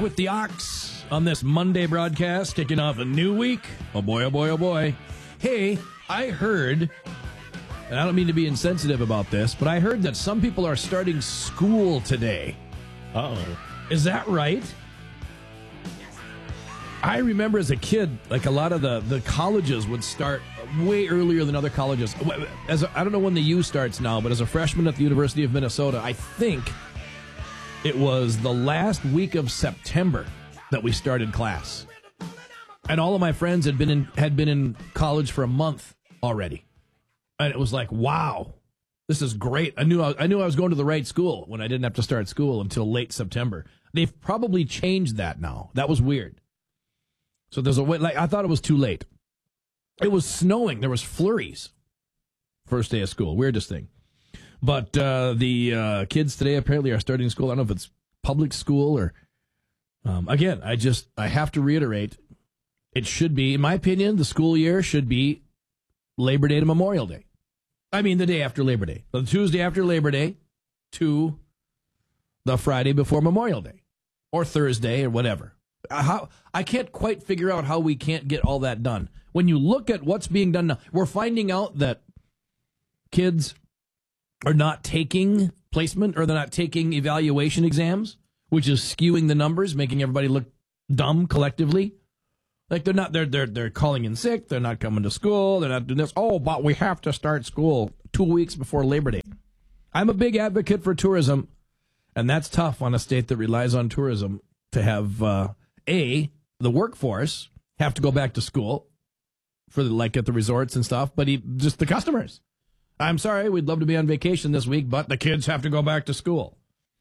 with the Ox on this Monday broadcast, kicking off a new week. Oh boy, oh boy, oh boy. Hey, I heard, and I don't mean to be insensitive about this, but I heard that some people are starting school today. Uh-oh. Is that right? I remember as a kid, like a lot of the colleges would start way earlier than other colleges. I don't know when the U starts now, but as a freshman at the University of Minnesota, I think it was the last week of September that we started class. And all of my friends had been in college for a month already. And it was like, wow, this is great. I knew I was going to the right school when I didn't have to start school until late September. They've probably changed that now. That was weird. So there's a way, like, I thought it was too late. It was snowing. There was flurries. First day of school. Weirdest thing. But the kids today apparently are starting school. I don't know if it's public school or, again, I have to reiterate, it should be, in my opinion, the school year should be Labor Day to Memorial Day. I mean, the day after Labor Day. The Tuesday after Labor Day to the Friday before Memorial Day. Or Thursday or whatever. I can't quite figure out how we can't get all that done. When you look at what's being done now, we're finding out that kids are not taking placement or they're not taking evaluation exams, which is skewing the numbers, making everybody look dumb collectively. Like they're calling in sick, they're not coming to school, they're not doing this. Oh, but we have to start school 2 weeks before Labor Day. I'm a big advocate for tourism, and that's tough on a state that relies on tourism to have the workforce have to go back to school for like at the resorts and stuff, but just the customers. I'm sorry, we'd love to be on vacation this week, but the kids have to go back to school.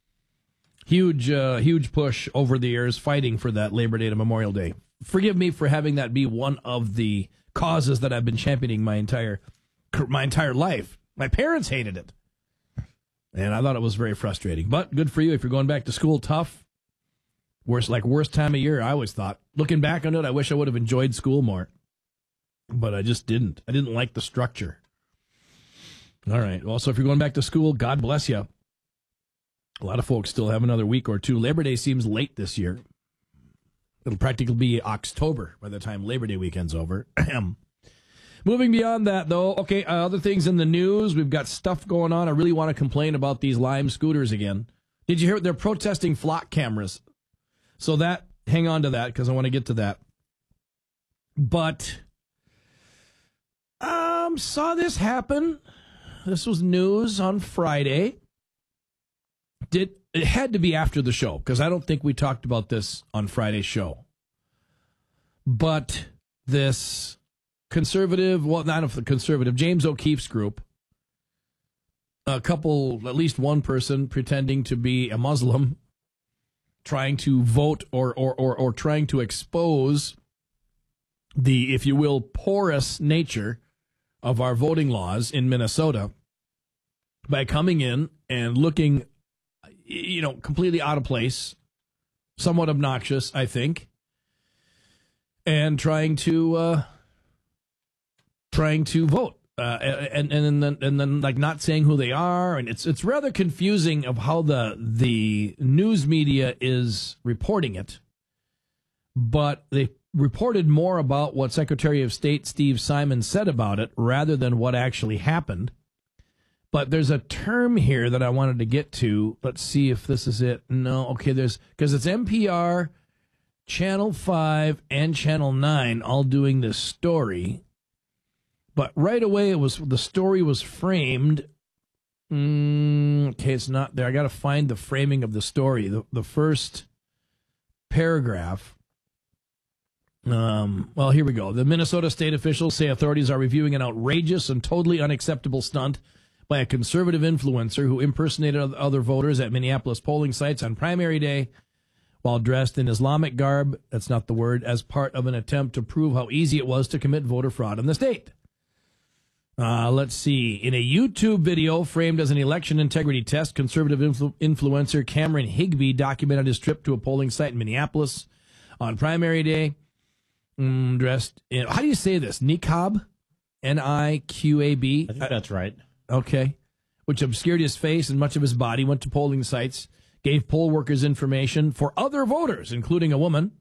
Huge push over the years fighting for that Labor Day to Memorial Day. Forgive me for having that be one of the causes that I've been championing my entire life. My parents hated it, and I thought it was very frustrating. But good for you if you're going back to school. Tough. Worst time of year, I always thought. Looking back on it, I wish I would have enjoyed school more. But I just didn't. I didn't like the structure. All right. Well, so if you're going back to school, God bless you. A lot of folks still have another week or two. Labor Day seems late this year. It'll practically be October by the time Labor Day weekend's over. Moving beyond that, though, okay, other things in the news. We've got stuff going on. I really want to complain about these Lime scooters again. Did you hear? They're protesting flock cameras. So hang on to that because I want to get to that. But saw this happen. This was news on Friday. It had to be after the show because I don't think we talked about this on Friday's show. But this conservative, well, not a conservative, James O'Keefe's group, at least one person pretending to be a Muslim, trying to vote or trying to expose the, if you will, porous nature of our voting laws in Minnesota by coming in and looking, completely out of place, somewhat obnoxious, I think, and trying to vote. And then like not saying who they are, and it's rather confusing of how the news media is reporting it. But they reported more about what Secretary of State Steve Simon said about it rather than what actually happened. But there's a term here that I wanted to get to. Let's see if this is it. No, okay, because it's NPR, Channel 5, and Channel 9 all doing this story. But right away, the story was framed. Okay, it's not there. I got to find the framing of the story. The first paragraph. Well, here we go. The Minnesota state officials say authorities are reviewing an outrageous and totally unacceptable stunt by a conservative influencer who impersonated other voters at Minneapolis polling sites on primary day while dressed in Islamic garb, that's not the word, as part of an attempt to prove how easy it was to commit voter fraud in the state. Let's see. In a YouTube video framed as an election integrity test, conservative influencer Cameron Higby documented his trip to a polling site in Minneapolis on primary day, dressed in, how do you say this? Niqab? Niqab? I think that's right. Okay. Which obscured his face and much of his body, went to polling sites, gave poll workers information for other voters, including a woman.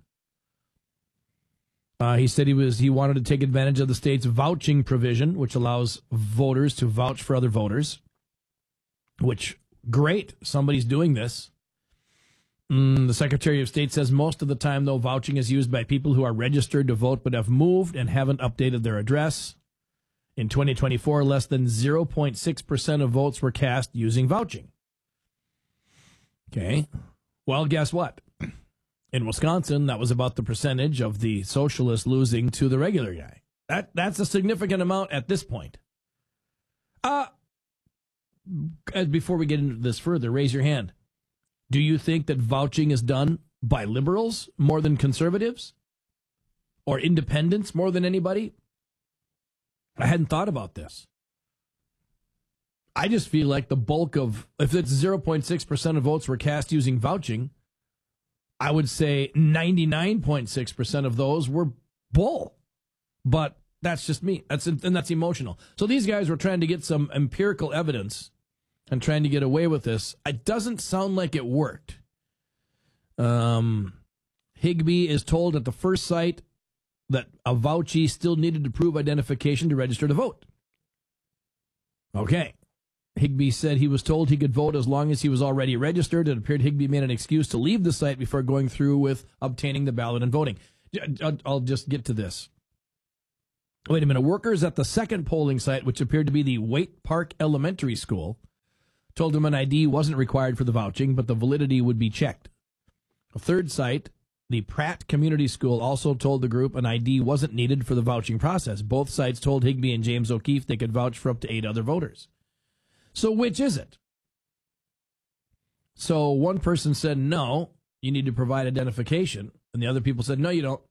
He said he wanted to take advantage of the state's vouching provision, which allows voters to vouch for other voters. Which, great, somebody's doing this. The Secretary of State says most of the time, though, vouching is used by people who are registered to vote but have moved and haven't updated their address. In 2024, less than 0.6% of votes were cast using vouching. Okay. Well, guess what? In Wisconsin, that was about the percentage of the socialists losing to the regular guy. That's a significant amount at this point. Before we get into this further, raise your hand. Do you think that vouching is done by liberals more than conservatives? Or independents more than anybody? I hadn't thought about this. I just feel like the bulk of, if it's 0.6% of votes were cast using vouching, I would say 99.6% of those were bull. But that's just me. That's emotional. So these guys were trying to get some empirical evidence and trying to get away with this. It doesn't sound like it worked. Higbee is told at the first site that a vouchee still needed to prove identification to register to vote. Okay. Higbee said he was told he could vote as long as he was already registered. It appeared Higbee made an excuse to leave the site before going through with obtaining the ballot and voting. I'll just get to this. Wait a minute. Workers at the second polling site, which appeared to be the Waite Park Elementary School, told him an ID wasn't required for the vouching, but the validity would be checked. A third site, the Pratt Community School, also told the group an ID wasn't needed for the vouching process. Both sites told Higbee and James O'Keefe they could vouch for up to 8 other voters. So which is it? So one person said, no, you need to provide identification. And the other people said, no, you don't.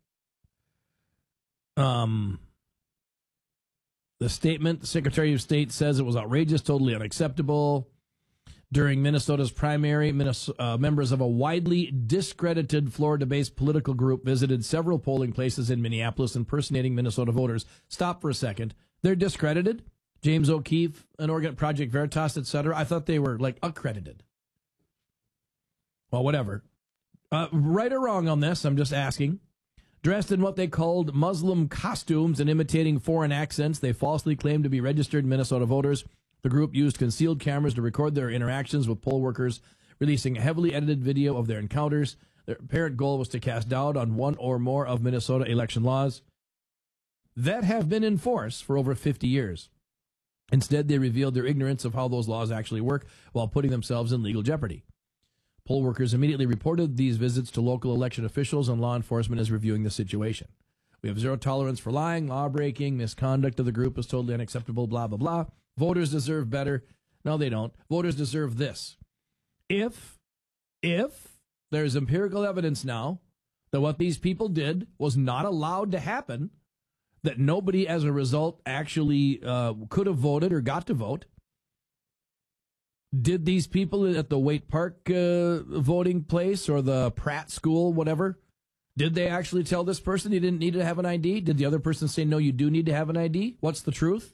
The statement, the Secretary of State says it was outrageous, totally unacceptable. During Minnesota's primary, members of a widely discredited Florida-based political group visited several polling places in Minneapolis impersonating Minnesota voters. Stop for a second. They're discredited? James O'Keefe, an Oregon Project Veritas, etc. I thought they were, accredited. Well, whatever. Right or wrong on this, I'm just asking. Dressed in what they called Muslim costumes and imitating foreign accents, they falsely claimed to be registered Minnesota voters. The group used concealed cameras to record their interactions with poll workers, releasing a heavily edited video of their encounters. Their apparent goal was to cast doubt on one or more of Minnesota election laws that have been in force for over 50 years. Instead, they revealed their ignorance of how those laws actually work while putting themselves in legal jeopardy. Poll workers immediately reported these visits to local election officials, and law enforcement is reviewing the situation. We have zero tolerance for lying, law breaking, misconduct of the group is totally unacceptable, blah, blah, blah. Voters deserve better. No, they don't. Voters deserve this. If there's empirical evidence now that what these people did was not allowed to happen, that nobody as a result actually could have voted or got to vote, did these people at the Waite Park voting place or the Pratt School, whatever, did they actually tell this person you didn't need to have an ID? Did the other person say, no, you do need to have an ID? What's the truth?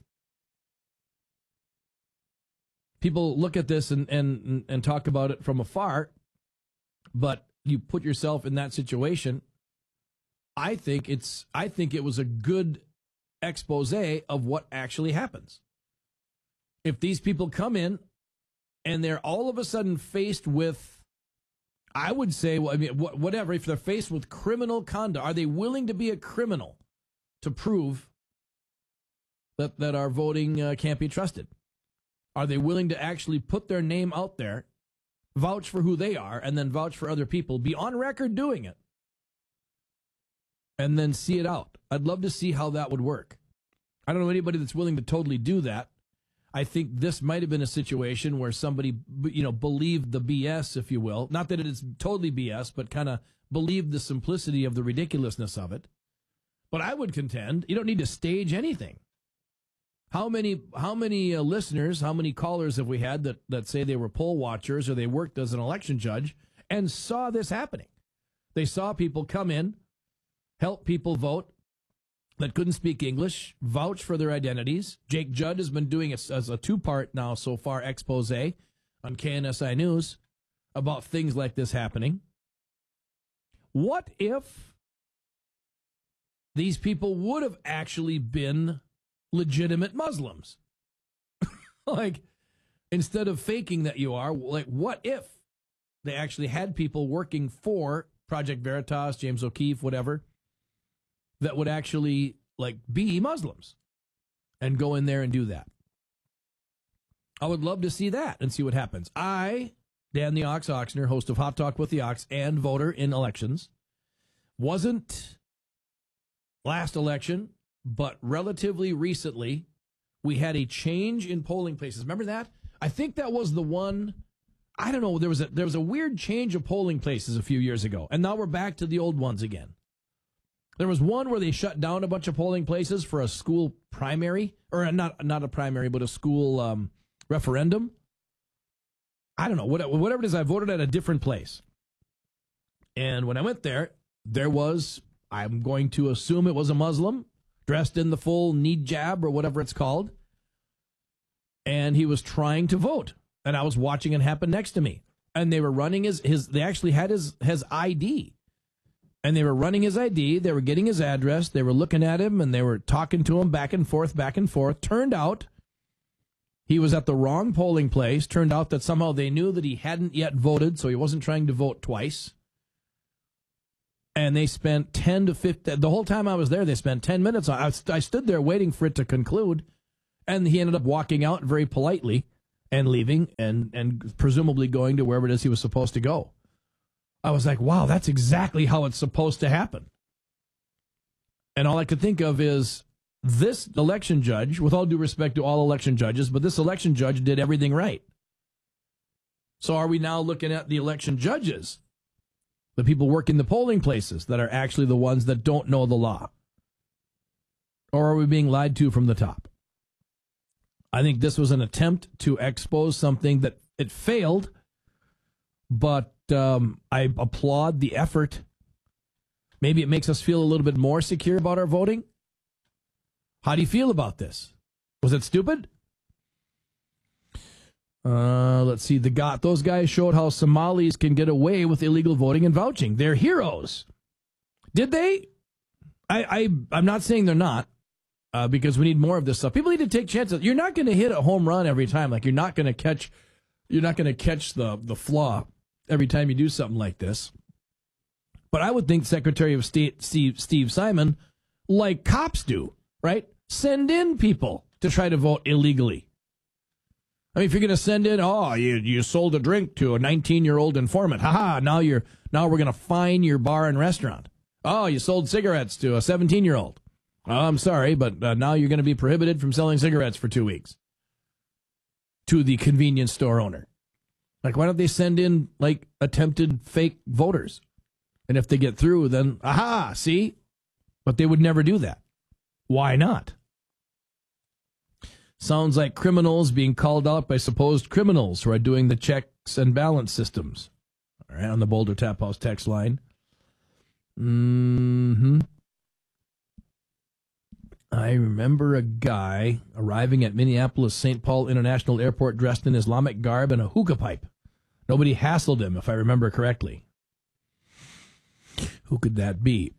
People look at this and talk about it from afar, but you put yourself in that situation. I think it was a good expose of what actually happens. If these people come in and they're all of a sudden faced with, I would say, whatever, if they're faced with criminal conduct, are they willing to be a criminal to prove that our voting can't be trusted? Are they willing to actually put their name out there, vouch for who they are, and then vouch for other people, be on record doing it, and then see it out? I'd love to see how that would work. I don't know anybody that's willing to totally do that. I think this might have been a situation where somebody, believed the BS, if you will. Not that it is totally BS, but kind of believed the simplicity of the ridiculousness of it. But I would contend you don't need to stage anything. How many listeners, how many callers have we had that say they were poll watchers or they worked as an election judge and saw this happening? They saw people come in, help people vote that couldn't speak English, vouch for their identities. Jake Judd has been doing it as a two-part now so far expose on KNSI News about things like this happening. What if these people would have actually been legitimate Muslims? Like, instead of faking that you are, like, what if they actually had people working for Project Veritas, James O'Keefe, whatever, that would actually, like, be Muslims and go in there and do that? I would love to see that and see what happens. I, Dan the Ox Oxner, host of Hot Talk with the Ox and voter in elections, wasn't last election, but relatively recently, we had a change in polling places. Remember that? I think that was the one. I don't know. There was a weird change of polling places a few years ago, and now we're back to the old ones again. There was one where they shut down a bunch of polling places for a school primary, or not a primary, but a school referendum. I don't know. Whatever it is, I voted at a different place. And when I went there, there was, I'm going to assume it was a Muslim, dressed in the full hijab or whatever it's called. And he was trying to vote. And I was watching it happen next to me. And they were running they actually had his ID. And they were running his ID. They were getting his address. They were looking at him and they were talking to him back and forth, back and forth. Turned out he was at the wrong polling place. Turned out that somehow they knew that he hadn't yet voted, so he wasn't trying to vote twice. And they spent 10 to 15, the whole time I was there, they spent 10 minutes. I stood there waiting for it to conclude. And he ended up walking out very politely and leaving and presumably going to wherever it is he was supposed to go. I was like, wow, that's exactly how it's supposed to happen. And all I could think of is this election judge, with all due respect to all election judges, but this election judge did everything right. So are we now looking at the election judges, the people working the polling places, that are actually the ones that don't know the law? Or are we being lied to from the top? I think this was an attempt to expose something that it failed, but I applaud the effort. Maybe it makes us feel a little bit more secure about our voting. How do you feel about this? Was it stupid? Let's see. Those guys showed how Somalis can get away with illegal voting and vouching. They're heroes. Did they? I'm not saying they're not. Because we need more of this stuff. People need to take chances. You're not going to hit a home run every time. Like, you're not going to catch the flaw every time you do something like this. But I would think Secretary of State Steve Simon, like cops do, right? Send in people to try to vote illegally. I mean, if you're going to send in, you sold a drink to a 19-year-old informant. Now we're going to fine your bar and restaurant. Oh, you sold cigarettes to a 17-year-old. I'm sorry, but now you're going to be prohibited from selling cigarettes for 2 weeks to the convenience store owner. Like, why don't they send in, like, attempted fake voters? And if they get through, then, see? But they would never do that. Why not? Sounds like criminals being called out by supposed criminals who are doing the checks and balance systems. All right, on the Boulder Tap House text line. I remember a guy arriving at Minneapolis St. Paul International Airport dressed in Islamic garb and a hookah pipe. Nobody hassled him, if I remember correctly. Who could that be?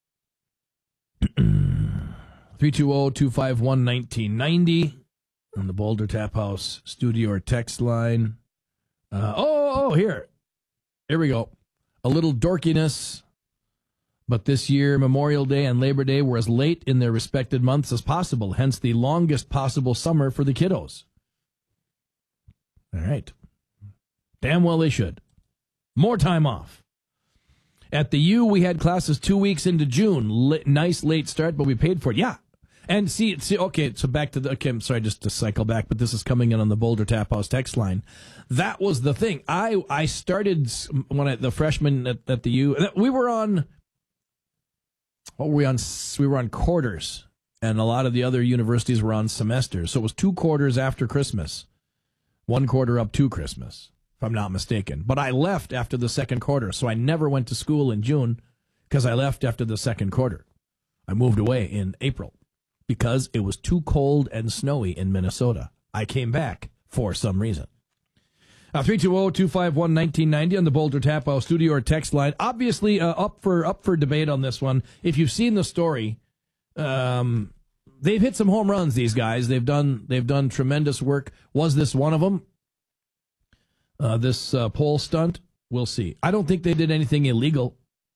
320-251-1990 on the Boulder Tap House studio or text line. Here we go. A little dorkiness. But this year, Memorial Day and Labor Day were as late in their respected months as possible, hence the longest possible summer for the kiddos. All right. Damn well they should. More time off. At the U, we had classes 2 weeks into June. Nice late start, but we paid for it. Yeah. And see, okay, so back to I'm sorry, just to cycle back, but this is coming in on the Boulder Tap House text line. That was the thing. I started when the freshman at the U, we were on... What were we on? We were on quarters, and a lot of the other universities were on semesters. So it was 2 quarters after Christmas, 1 quarter up to Christmas, if I'm not mistaken. But I left after the second quarter, so I never went to school in June because I left after the second quarter. I moved away in April because it was too cold and snowy in Minnesota. I came back for some reason. 320-251-1990 on the Boulder Tap House studio or text line. Obviously, up for debate on this one. If you've seen the story, they've hit some home runs. These guys, they've done tremendous work. Was this one of them? This pole stunt? We'll see. I don't think they did anything illegal.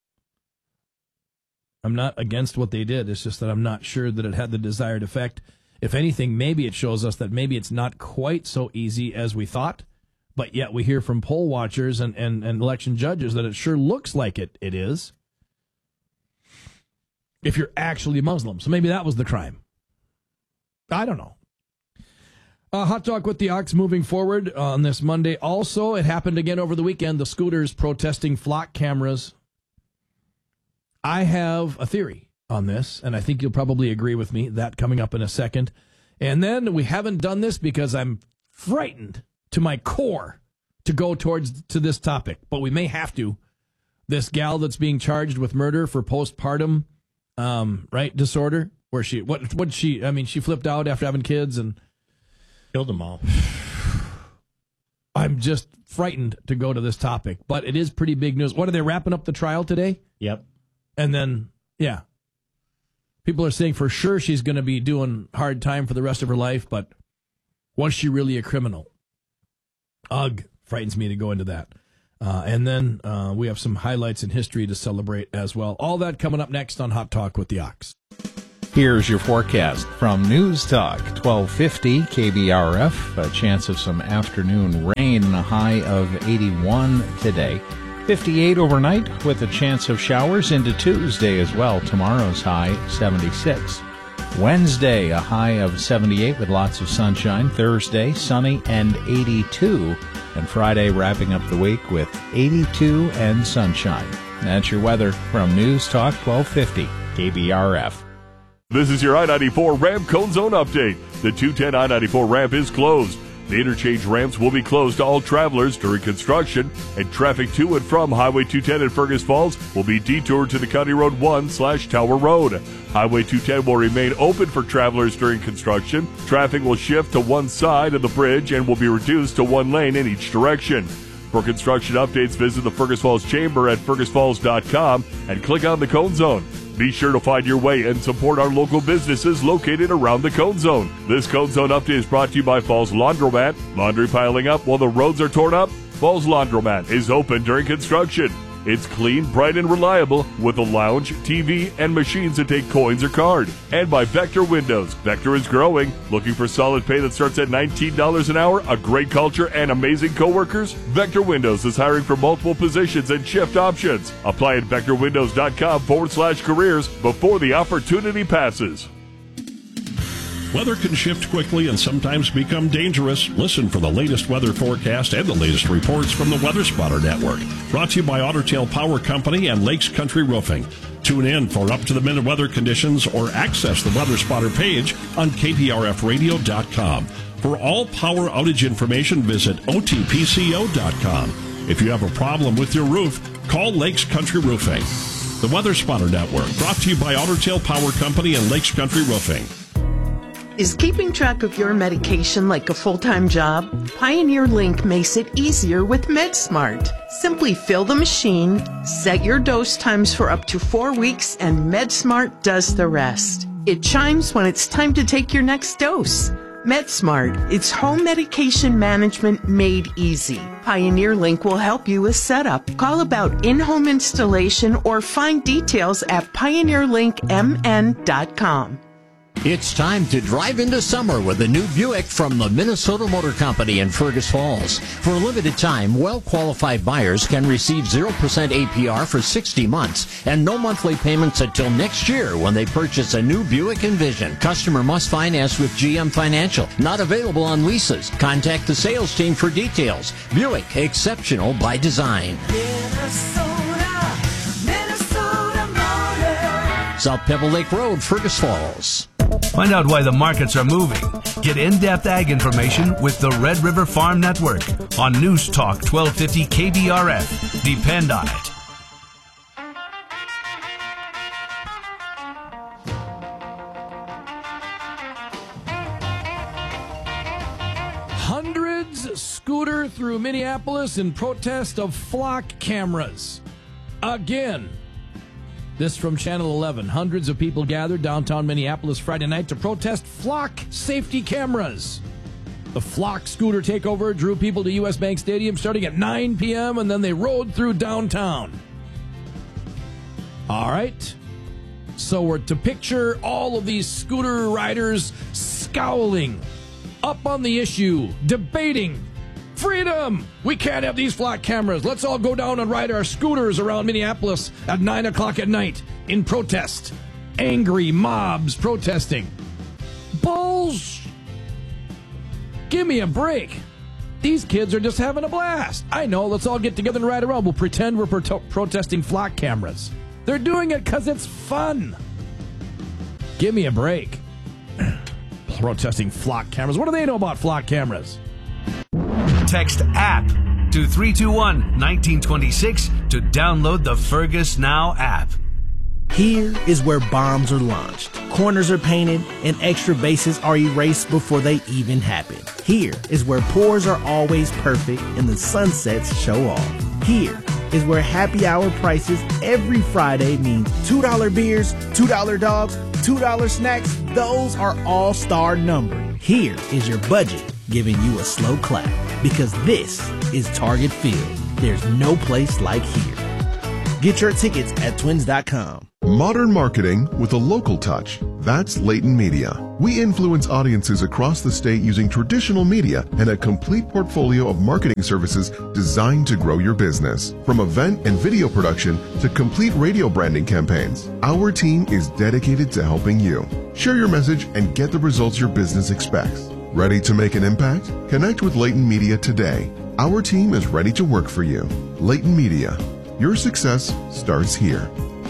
I'm not against what they did. It's just that I'm not sure that it had the desired effect. If anything, maybe it shows us that maybe it's not quite so easy as we thought. But yet we hear from poll watchers and election judges that it sure looks like it is. If you're actually Muslim. So maybe that was the crime. I don't know. Hot Talk with the Ox moving forward on this Monday. Also, it happened again over the weekend. The scooters protesting flock cameras. I have a theory on this, and I think you'll probably agree with me. That coming up in a second. And then we haven't done this because I'm frightened to my core to go to this topic, but we may have to. This gal that's being charged with murder for postpartum, disorder, where she flipped out after having kids and killed them all. I'm just frightened to go to this topic, but it is pretty big news. What, are they wrapping up the trial today? Yep. And then, yeah. People are saying for sure she's going to be doing hard time for the rest of her life, but was she really a criminal? Ugh, frightens me to go into that. And then we have some highlights in history to celebrate as well. All that coming up next on Hot Talk with the Ox. Here's your forecast from News Talk 1250 KBRF. A chance of some afternoon rain, a high of 81 today. 58 overnight with a chance of showers into Tuesday as well. Tomorrow's high 76. Wednesday, a high of 78 with lots of sunshine. Thursday, sunny and 82. And Friday, wrapping up the week with 82 and sunshine. That's your weather from News Talk 1250 KBRF. This is your I-94 ramp cone zone update. The 210 I-94 ramp is closed. The interchange ramps will be closed to all travelers during construction, and traffic to and from Highway 210 in Fergus Falls will be detoured to the County Road 1/Tower Road. Highway 210 will remain open for travelers during construction. Traffic will shift to one side of the bridge and will be reduced to one lane in each direction. For construction updates, visit the Fergus Falls Chamber at fergusfalls.com and click on the Cone Zone. Be sure to find your way and support our local businesses located around the Cone Zone. This Cone Zone update is brought to you by Falls Laundromat. Laundry piling up while the roads are torn up? Falls Laundromat is open during construction. It's clean, bright, and reliable with a lounge, TV, and machines that take coins or card. And by Vector Windows. Vector is growing. Looking for solid pay that starts at $19 an hour, a great culture, and amazing coworkers? Vector Windows is hiring for multiple positions and shift options. Apply at vectorwindows.com/careers before the opportunity passes. Weather can shift quickly and sometimes become dangerous. Listen for the latest weather forecast and the latest reports from the Weather Spotter Network. Brought to you by Otter Tail Power Company and Lakes Country Roofing. Tune in for up-to-the-minute weather conditions or access the Weather Spotter page on kprfradio.com. For all power outage information, visit otpco.com. If you have a problem with your roof, call Lakes Country Roofing. The Weather Spotter Network, brought to you by Otter Tail Power Company and Lakes Country Roofing. Is keeping track of your medication like a full-time job? Pioneer Link makes it easier with MedSmart. Simply fill the machine, set your dose times for up to 4 weeks, and MedSmart does the rest. It chimes when it's time to take your next dose. MedSmart, it's home medication management made easy. Pioneer Link will help you with setup. Call about in-home installation or find details at pioneerlinkmn.com. It's time to drive into summer with a new Buick from the Minnesota Motor Company in Fergus Falls. For a limited time, well-qualified buyers can receive 0% APR for 60 months and no monthly payments until next year when they purchase a new Buick Envision. Customer must finance with GM Financial. Not available on leases. Contact the sales team for details. Buick, exceptional by design. Minnesota Motor. South Pebble Lake Road, Fergus Falls. Find out why the markets are moving. Get in-depth ag information with the Red River Farm Network on News Talk 1250 KBRF. Depend on it. Hundreds scooter through Minneapolis in protest of flock cameras. Again. This from Channel 11. Hundreds of people gathered downtown Minneapolis Friday night to protest flock safety cameras. The flock scooter takeover drew people to U.S. Bank Stadium starting at 9 p.m., and then they rode through downtown. All right. So we're to picture all of these scooter riders scowling, up on the issue, debating. Freedom! We can't have these flock cameras. Let's all go down and ride our scooters around Minneapolis at 9 o'clock at night in protest. Angry mobs protesting. Bulls! Give me a break. These kids are just having a blast. I know, let's all get together and ride around. We'll pretend we're protesting flock cameras. They're doing it because it's fun. Give me a break. Protesting flock cameras. What do they know about flock cameras? Text APP to 321-1926 to download the Fergus Now app. Here is where bombs are launched, corners are painted, and extra bases are erased before they even happen. Here is where pours are always perfect and the sunsets show off. Here is where happy hour prices every Friday means $2 beers, $2 dogs, $2 snacks. Those are all-star numbered. Here is your budget giving you a slow clap, because this is Target Field. There's no place like here. Get your tickets at twins.com. Modern marketing with a local touch. That's Leighton Media. We influence audiences across the state using traditional media and a complete portfolio of marketing services designed to grow your business. From event and video production to complete radio branding campaigns, our team is dedicated to helping you. Share your message and get the results your business expects. Ready to make an impact? Connect with Leighton Media today. Our team is ready to work for you. Leighton Media. Your success starts here.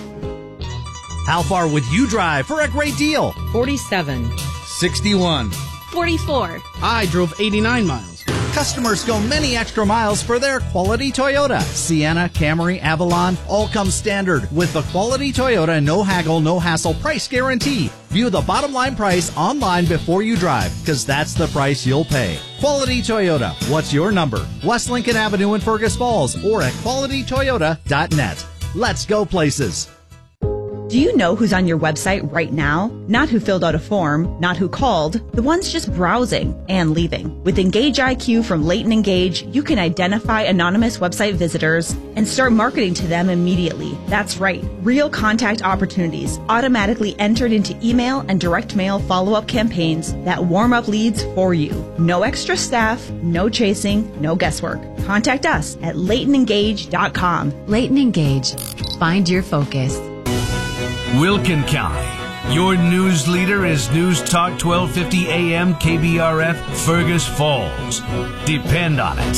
How far would you drive for a great deal? 47. 61. 44. I drove 89 miles. Customers go many extra miles for their quality Toyota. Sienna, Camry, Avalon all come standard with the quality Toyota no haggle, no hassle price guarantee. View the bottom line price online before you drive, because that's the price you'll pay. Quality Toyota. What's your number? West Lincoln Avenue in Fergus Falls or at qualitytoyota.net. Let's go places. Do you know who's on your website right now? Not who filled out a form, not who called, the ones just browsing and leaving. With Engage IQ from Leighton Engage, you can identify anonymous website visitors and start marketing to them immediately. That's right, real contact opportunities automatically entered into email and direct mail follow-up campaigns that warm up leads for you. No extra staff, no chasing, no guesswork. Contact us at LeightonEngage.com. Leighton Engage. Find your focus. Wilkin County. Your news leader is News Talk 1250 AM KBRF Fergus Falls. Depend on it.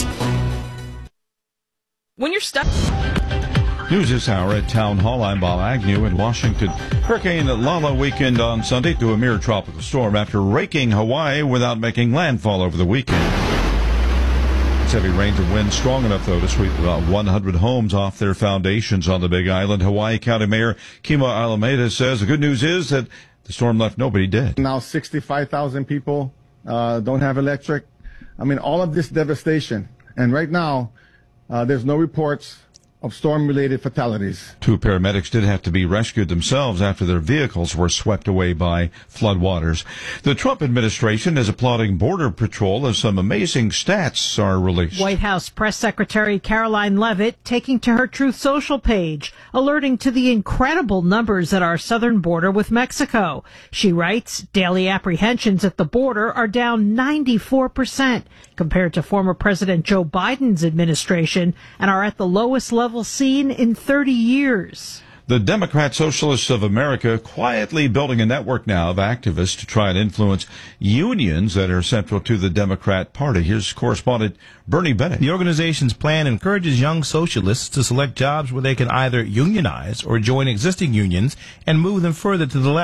When you're stuck... News this hour at Town Hall. I'm Bob Agnew in Washington. Hurricane Lala weakened on Sunday to a mere tropical storm after raking Hawaii without making landfall over the weekend. Heavy rains and winds strong enough, though, to sweep about 100 homes off their foundations on the Big Island. Hawaii County Mayor Kima Alameda says the good news is that the storm left nobody dead. Now 65,000 people don't have electric. I mean, all of this devastation. And right now, there's no reports of storm-related fatalities. 2 paramedics did have to be rescued themselves after their vehicles were swept away by floodwaters. The Trump administration is applauding Border Patrol as some amazing stats are released. White House Press Secretary Caroline Leavitt taking to her Truth Social page, alerting to the incredible numbers at our southern border with Mexico. She writes, daily apprehensions at the border are down 94% compared to former President Joe Biden's administration and are at the lowest level seen in 30 years. The Democrat Socialists of America quietly building a network now of activists to try and influence unions that are central to the Democrat Party. Here's correspondent Bernie Bennett. The organization's plan encourages young socialists to select jobs where they can either unionize or join existing unions and move them further to the left.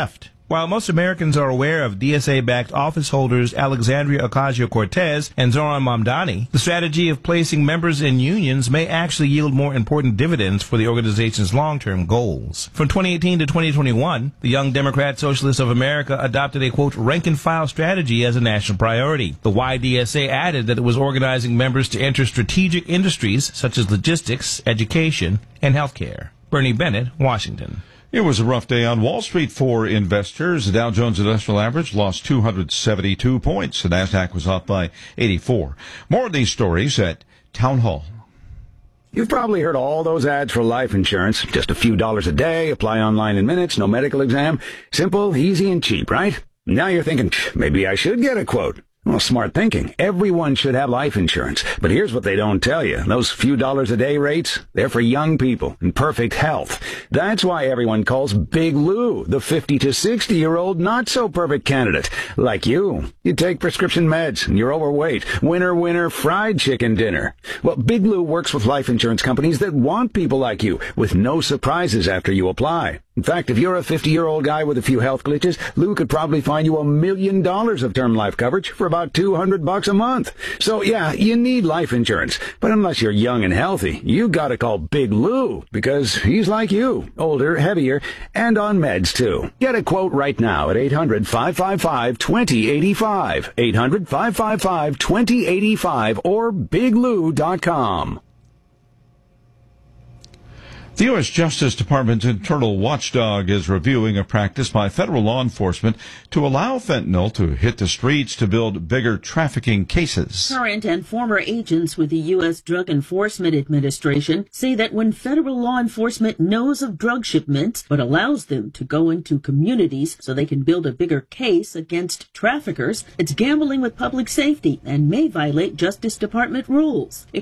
While most Americans are aware of DSA-backed office holders Alexandria Ocasio-Cortez and Zoran Mamdani, the strategy of placing members in unions may actually yield more important dividends for the organization's long-term goals. From 2018 to 2021, the Young Democrat Socialists of America adopted a, quote, rank-and-file strategy as a national priority. The YDSA added that it was organizing members to enter strategic industries such as logistics, education, and healthcare. Bernie Bennett, Washington. It was a rough day on Wall Street for investors. The Dow Jones Industrial Average lost 272 points. The Nasdaq was up by 84. More of these stories at Town Hall. You've probably heard all those ads for life insurance. Just a few dollars a day, apply online in minutes, no medical exam. Simple, easy, and cheap, right? Now you're thinking, maybe I should get a quote. Well, smart thinking. Everyone should have life insurance. But here's what they don't tell you. Those few dollars a day rates, they're for young people in perfect health. That's why everyone calls Big Lou the 50 to 60-year-old not-so-perfect candidate. Like you. You take prescription meds and you're overweight. Winner, fried chicken dinner. Well, Big Lou works with life insurance companies that want people like you with no surprises after you apply. In fact, if you're a 50-year-old guy with a few health glitches, Lou could probably find you $1 million of term life coverage for about $200 a month. So yeah, you need life insurance. But unless you're young and healthy, you gotta call Big Lou, because he's like you, older, heavier, and on meds too. Get a quote right now at 800-555-2085. 800-555-2085 or biglou.com. The U.S. Justice Department's internal watchdog is reviewing a practice by federal law enforcement to allow fentanyl to hit the streets to build bigger trafficking cases. Current and former agents with the U.S. Drug Enforcement Administration say that when federal law enforcement knows of drug shipments but allows them to go into communities so they can build a bigger case against traffickers, it's gambling with public safety and may violate Justice Department rules.